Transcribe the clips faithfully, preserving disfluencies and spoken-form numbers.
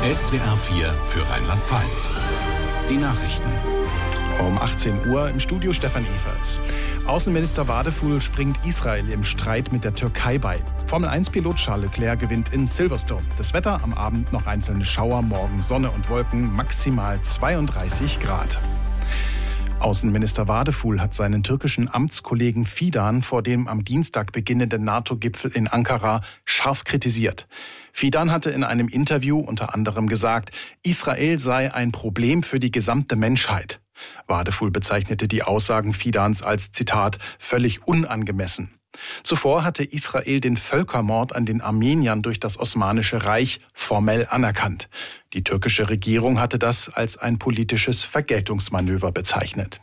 S W R vier für Rheinland-Pfalz. Die Nachrichten. Um achtzehn Uhr im Studio Stefan Everts. Außenminister Wadefuhl springt Israel im Streit mit der Türkei bei. Formel eins Pilot Charles Leclerc gewinnt in Silverstone. Das Wetter am Abend noch einzelne Schauer, morgen Sonne und Wolken, maximal zweiunddreißig Grad. Außenminister Wadefuhl hat seinen türkischen Amtskollegen Fidan vor dem am Dienstag beginnenden NATO-Gipfel in Ankara scharf kritisiert. Fidan hatte in einem Interview unter anderem gesagt, Israel sei ein Problem für die gesamte Menschheit. Wadefuhl bezeichnete die Aussagen Fidans als, Zitat, völlig unangemessen. Zuvor hatte Israel den Völkermord an den Armeniern durch das Osmanische Reich formell anerkannt. Die türkische Regierung hatte das als ein politisches Vergeltungsmanöver bezeichnet.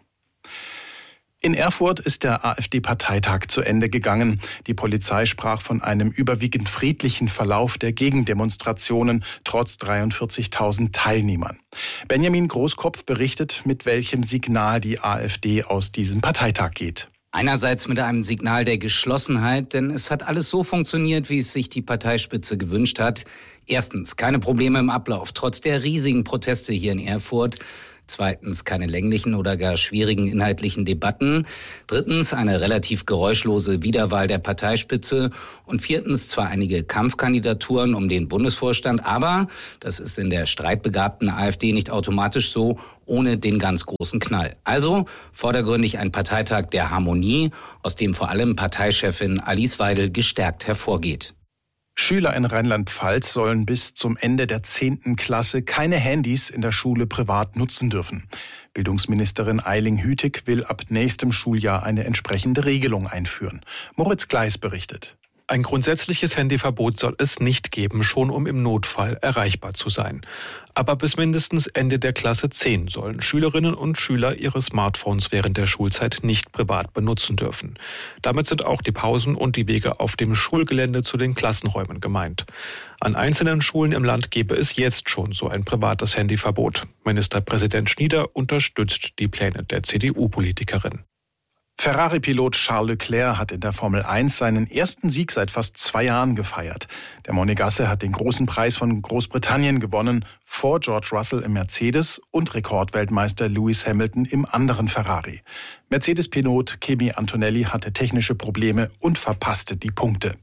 In Erfurt ist der AfD-Parteitag zu Ende gegangen. Die Polizei sprach von einem überwiegend friedlichen Verlauf der Gegendemonstrationen trotz dreiundvierzigtausend Teilnehmern. Benjamin Großkopf berichtet, mit welchem Signal die AfD aus diesem Parteitag geht. Einerseits mit einem Signal der Geschlossenheit, denn es hat alles so funktioniert, wie es sich die Parteispitze gewünscht hat. Erstens, keine Probleme im Ablauf, trotz der riesigen Proteste hier in Erfurt. Zweitens, keine länglichen oder gar schwierigen inhaltlichen Debatten. Drittens, eine relativ geräuschlose Wiederwahl der Parteispitze. Und viertens, zwar einige Kampfkandidaturen um den Bundesvorstand, aber das ist in der streitbegabten AfD nicht automatisch so, ohne den ganz großen Knall. Also vordergründig ein Parteitag der Harmonie, aus dem vor allem Parteichefin Alice Weidel gestärkt hervorgeht. Schüler in Rheinland-Pfalz sollen bis zum Ende der zehnten Klasse keine Handys in der Schule privat nutzen dürfen. Bildungsministerin Eiling Hütig will ab nächstem Schuljahr eine entsprechende Regelung einführen. Moritz Gleis berichtet. Ein grundsätzliches Handyverbot soll es nicht geben, schon um im Notfall erreichbar zu sein. Aber bis mindestens Ende der Klasse zehn sollen Schülerinnen und Schüler ihre Smartphones während der Schulzeit nicht privat benutzen dürfen. Damit sind auch die Pausen und die Wege auf dem Schulgelände zu den Klassenräumen gemeint. An einzelnen Schulen im Land gäbe es jetzt schon so ein privates Handyverbot. Ministerpräsident Schnieder unterstützt die Pläne der C D U-Politikerin. Ferrari-Pilot Charles Leclerc hat in der Formel eins seinen ersten Sieg seit fast zwei Jahren gefeiert. Der Monegasse hat den großen Preis von Großbritannien gewonnen, vor George Russell im Mercedes und Rekordweltmeister Lewis Hamilton im anderen Ferrari. Mercedes-Pilot Kimi Antonelli hatte technische Probleme und verpasste die Punkte.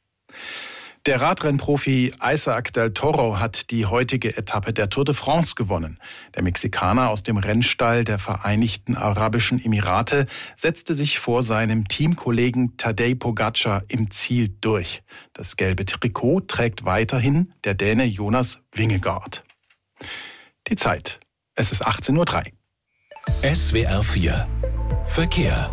Der Radrennprofi Isaac del Toro hat die heutige Etappe der Tour de France gewonnen. Der Mexikaner aus dem Rennstall der Vereinigten Arabischen Emirate setzte sich vor seinem Teamkollegen Tadej Pogačar im Ziel durch. Das gelbe Trikot trägt weiterhin der Däne Jonas Vingegaard. Die Zeit. Es ist achtzehn Uhr drei. S W R vier Verkehr.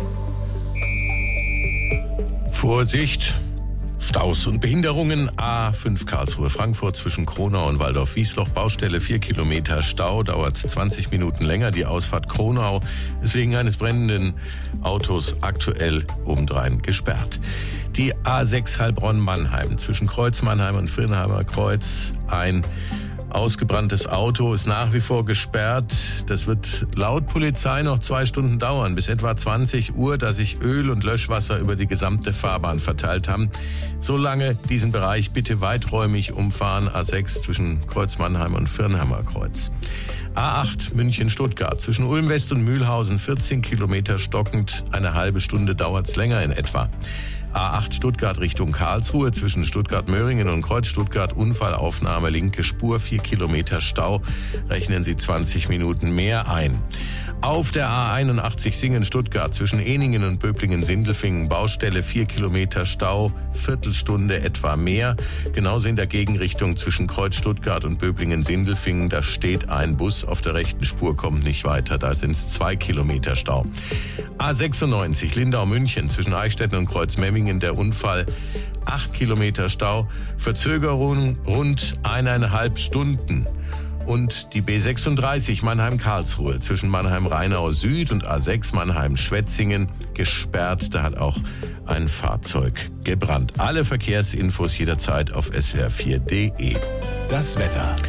Vorsicht! Staus und Behinderungen. A fünf Karlsruhe-Frankfurt zwischen Kronau und Waldorf-Wiesloch. Baustelle vier Kilometer Stau, dauert zwanzig Minuten länger. Die Ausfahrt Kronau ist wegen eines brennenden Autos aktuell obendrein gesperrt. Die A sechs Heilbronn-Mannheim zwischen Kreuz Mannheim und Firnheimer Kreuz. Ein ausgebranntes Auto ist nach wie vor gesperrt. Das wird laut Polizei noch zwei Stunden dauern, bis etwa zwanzig Uhr, da sich Öl und Löschwasser über die gesamte Fahrbahn verteilt haben. Solange diesen Bereich bitte weiträumig umfahren. A sechs zwischen Kreuz Mannheim und Firnheimer Kreuz. A acht München-Stuttgart zwischen Ulm West und Mühlhausen vierzehn Kilometer stockend. Eine halbe Stunde dauert's länger in etwa. A acht Stuttgart Richtung Karlsruhe zwischen Stuttgart-Möhringen und Kreuz Stuttgart. Unfallaufnahme, linke Spur, vier Kilometer Stau. Rechnen Sie zwanzig Minuten mehr ein. Auf der A einundachtzig Singen-Stuttgart zwischen Ehningen und Böblingen-Sindelfingen. Baustelle, vier Kilometer Stau, Viertelstunde etwa mehr. Genauso in der Gegenrichtung zwischen Kreuz Stuttgart und Böblingen-Sindelfingen. Da steht ein Bus auf der rechten Spur, kommt nicht weiter. Da sind es zwei Kilometer Stau. A sechsundneunzig Lindau-München zwischen Eichstätten und Kreuzmemmingen. Der Unfall, acht Kilometer Stau. Verzögerung rund eineinhalb Stunden. Und die B sechsunddreißig Mannheim-Karlsruhe zwischen Mannheim-Rheinau Süd und A sechs Mannheim-Schwetzingen gesperrt. Da hat auch ein Fahrzeug gebrannt. Alle Verkehrsinfos jederzeit auf S W R vier punkt de. Das Wetter.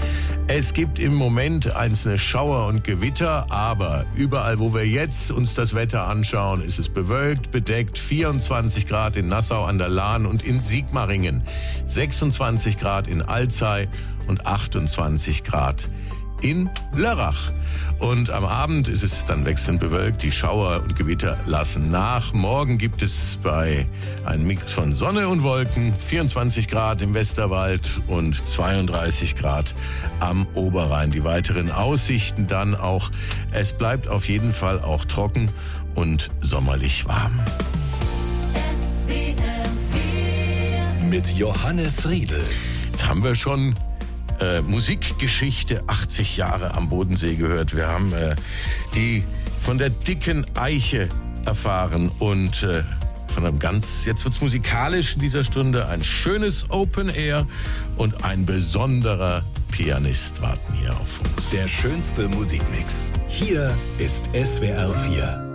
Es gibt im Moment einzelne Schauer und Gewitter, aber überall, wo wir jetzt uns das Wetter anschauen, ist es bewölkt, bedeckt, vierundzwanzig Grad in Nassau an der Lahn und in Sigmaringen, sechsundzwanzig Grad in Alzey und achtundzwanzig Grad in Lörrach. Und am Abend ist es dann wechselnd bewölkt. Die Schauer und Gewitter lassen nach. Morgen gibt es bei einem Mix von Sonne und Wolken vierundzwanzig Grad im Westerwald und zweiunddreißig Grad am Oberrhein. Die weiteren Aussichten dann auch. Es bleibt auf jeden Fall auch trocken und sommerlich warm. Mit Johannes Riedl. Jetzt haben wir schon Äh, Musikgeschichte achtzig Jahre am Bodensee gehört. Wir haben äh, die von der dicken Eiche erfahren und äh, von einem ganz, jetzt wird's musikalisch in dieser Stunde, ein schönes Open Air und ein besonderer Pianist warten hier auf uns. Der schönste Musikmix. Hier ist S W R vier.